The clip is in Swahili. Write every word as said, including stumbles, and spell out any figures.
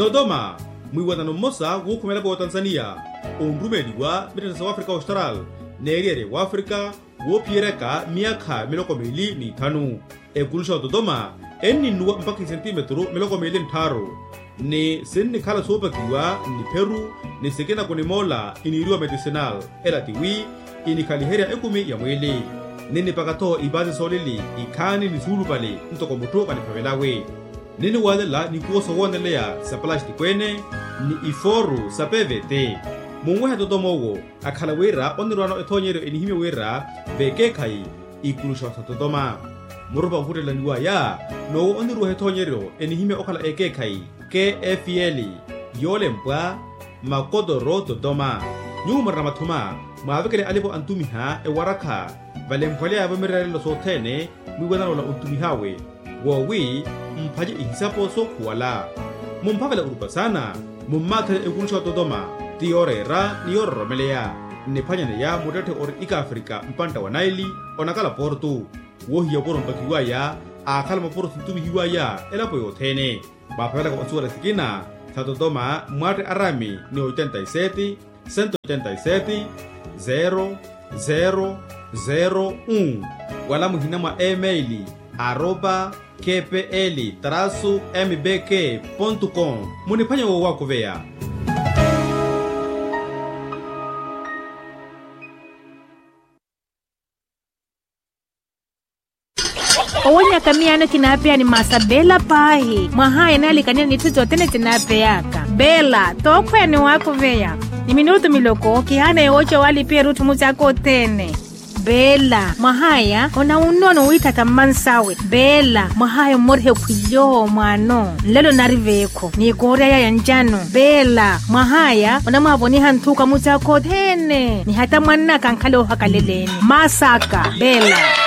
Dodoma mwiwatano mmosa gukumela kwa Tanzania ondumeliwa Britain South Africa Austral neriere wa Africa wopiereka miaka miloko mili ni tanu ekulusha Dodoma eni nuwa mpaka centimetro miloko mili ntaro ni seni kala sopakiwa ni Peru ni sekena kone mola iniriwa medicinal elatiwi ini kaliheria ekumi ya mwili nini pakato ibazi solili ikani ni sulu pale ntoko mutu kanipavelawe nini wadela ni kuoso wanelea sa plastic kwene ni iforu sa P V T mungweha Dodoma ugo akala wera onirwano etonyero enihime wera veke kai ikulusha sa Dodoma muruba hurela niwa ya no onirwa etonyero enihime okala eke kai K F L yole mpwa makodoro Dodoma nyuma ramatuma maavekele alipo antumiha e waraka vale mpwale ya vamirare lo sotene mwiwadano la untumihawe wawi mpaje ihisapo so kuwala mumpavela urupa sana mummate ekulusha Dodoma tiorera niororomelea nipanyane ya mudete ori ika Afrika mpanta wa Naili onakala portu wohi ya poro mpakiwaya akala maporo sintumi hiwaya elapo yotene mapavela kwa asuwa sikina sa Dodoma mwate arami ni ochenta y siete, ciento ochenta y siete, cero cero cero uno wala muhina mwa emaili arroba kpl trasu mbk ponto com munipanya wa wako vea Owonya kamiana kinapea ni masabela pahi mahaya nali kanina nituzo tene tinapeyaka bela tokwe ni wako vea ni minuto miloko kihana yoche wali pia rutu muzako tene bela mahaya ona unono wita tamansawe bela mahaya morhe kuyo mwano lelo nariveko ni korea ya njano bela mahaya ona mwaboni hantuka muzako tene ni hata mwana kankalo hakaleleni masaka bela